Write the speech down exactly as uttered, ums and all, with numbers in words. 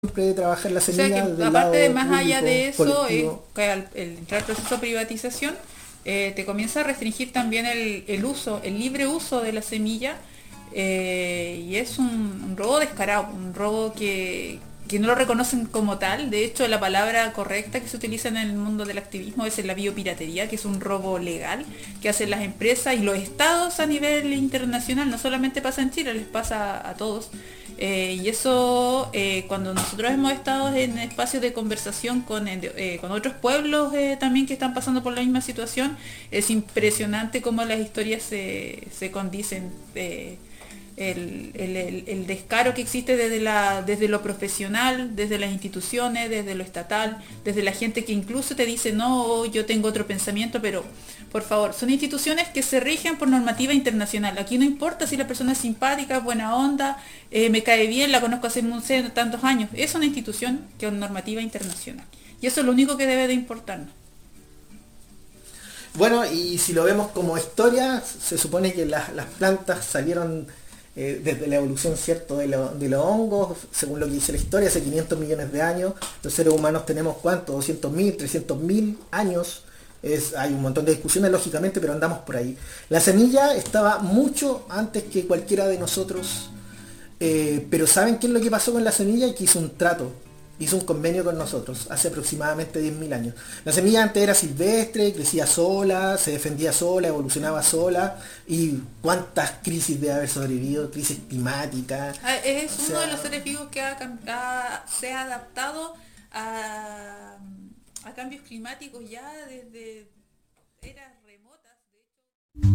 siempre trabajar la O sea semilla que del aparte de lado más allá público, de eso, eh, colectivo. que al el entrar al proceso de privatización, eh, te comienza a restringir también el, el uso, el libre uso de la semilla, eh, y es un, un robo descarado, un robo que, que no lo reconocen como tal. De hecho, la palabra correcta que se utiliza en el mundo del activismo es la biopiratería, que es un robo legal que hacen las empresas y los estados a nivel internacional. No solamente pasa en Chile, les pasa a todos. Eh, y eso, eh, cuando nosotros hemos estado en espacios de conversación con, eh, con otros pueblos eh, también que están pasando por la misma situación, es impresionante cómo las historias se, se condicen. Eh, el, el, el, el descaro que existe desde, la, desde lo profesional, desde las instituciones, desde lo estatal, desde la gente que incluso te dice, no, yo tengo otro pensamiento, pero por favor, son instituciones que se rigen por normativa internacional. Aquí no importa si la persona es simpática, buena onda, eh, me cae bien, la conozco hace no sé, tantos años. Es una institución que es normativa internacional. Y eso es lo único que debe de importarnos. Bueno, y si lo vemos como historia, se supone que las, las plantas salieron eh, desde la evolución, ¿cierto?, de, lo- de los hongos, según lo que dice la historia, hace quinientos millones de años. Los seres humanos tenemos, ¿cuánto? doscientos mil, trescientos mil años. Es, hay un montón de discusiones, lógicamente, pero andamos por ahí. La semilla estaba mucho antes que cualquiera de nosotros. Eh, pero ¿saben qué es lo que pasó con la semilla? Que hizo un trato, hizo un convenio con nosotros hace aproximadamente diez mil años. La semilla antes era silvestre, crecía sola, se defendía sola, evolucionaba sola. Y cuántas crisis de haber sobrevivido, crisis climáticas. Ah, O es uno de los sea, seres vivos que ha, ha- se ha adaptado a, a cambios climáticos ya desde eras